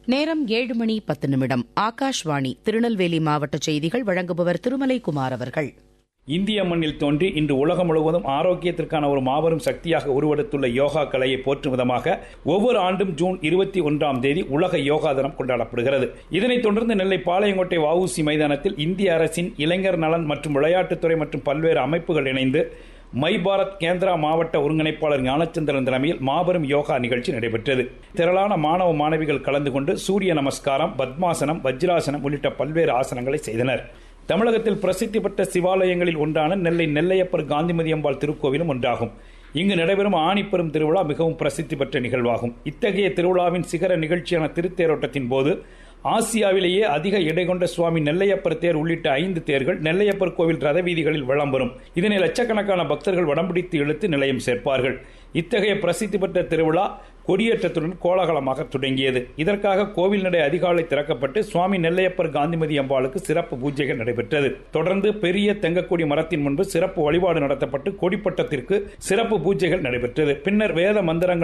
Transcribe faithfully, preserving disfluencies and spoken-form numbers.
நேரம் ஏழு மணி பத்து நிமிடம். ஆகாஷ்வாணி திருநெல்வேலி மாவட்ட செய்திகள் வழங்குபவர் திருமலை குமார் அவர்கள். இந்திய மண்ணில் தோன்றி இன்று உலகம் முழுவதும் ஆரோக்கியத்திற்கான ஒரு மாபெரும் சக்தியாக உருவெடுத்துள்ள யோகா கலையை போற்றும் விதமாக ஒவ்வொரு ஆண்டும் ஜூன் இருபத்தி ஒன்றாம் தேதி உலக யோகா தினம் கொண்டாடப்படுகிறது. இதனைத் தொடர்ந்து நெல்லை பாளையங்கோட்டை வஉசி மைதானத்தில் இந்திய அரசின் இளைஞர் நலன் மற்றும் விளையாட்டுத்துறை மற்றும் பல்வேறு அமைப்புகள் இணைந்து மை பாரத் கேந்திரா மாவட்ட ஒருங்கிணைப்பாளர் ஞானச்சந்திரன் தலைமையில் மாபெரும் யோகா நிகழ்ச்சி நடைபெற்றது. திரளான மாணவ மாணவிகள் கலந்து கொண்டு சூரிய நமஸ்காரம், பத்மாசனம், வஜ்ராசனம் உள்ளிட்ட பல்வேறு ஆசனங்களை செய்தனர். தமிழகத்தில் பிரசித்தி பெற்ற சிவாலயங்களில் ஒன்றான நெல்லை நெல்லையப்பர் காந்திமதி அம்பாள் திருக்கோவிலும் ஒன்றாகும். இங்கு நடைபெறும் ஆணிப்பெரும் திருவிழா மிகவும் பிரசித்தி பெற்ற நிகழ்வாகும். இத்தகைய திருவிழாவின் சிகர நிகழ்ச்சியான திருத்தேரோட்டத்தின் போது ஆசியாவிலேயே அதிக எடை கொண்ட சுவாமி நெல்லையப்பர் தேர் உள்ளிட்ட ஐந்து தேர்கள் நெல்லையப்பர் கோவில் ரத வீதிகளில் வலம் வரும். இதனை லட்சக்கணக்கான பக்தர்கள் வடம்பிடித்து இழுத்து நிலையம் சேர்ப்பார்கள். இத்தகைய பிரசித்தி பெற்ற திருவிழா கொடியேற்றத்துடன் கோலாகலமாக தொடங்கியது. இதற்காக கோவில் நடை அதிகாலை திறக்கப்பட்டு சுவாமி நெல்லையப்பர் காந்திமதி அம்பாளுக்கு சிறப்பு பூஜைகள் நடைபெற்றது. தொடர்ந்து பெரிய தெங்கக்கொடி மரத்தின் முன்பு சிறப்பு வழிபாடு நடத்தப்பட்டு கொடிப்பட்டத்திற்கு சிறப்பு பூஜைகள் நடைபெற்றது. பின்னர் வேத மந்திரங்கள்